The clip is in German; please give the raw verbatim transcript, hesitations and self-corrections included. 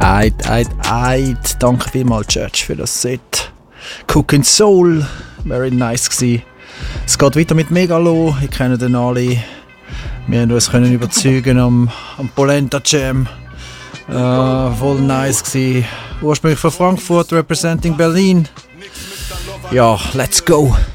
Eit, eit, eit. Danke vielmals, Church, für das Set. Cooking Soul, very nice gsi. Es geht weiter mit Megalo, ihr kennt den alle. Wir haben uns können überzeugen am, am Polenta Jam. Uh, voll nice gsi. Ursprünglich von Frankfurt, representing Berlin. Ja, let's go.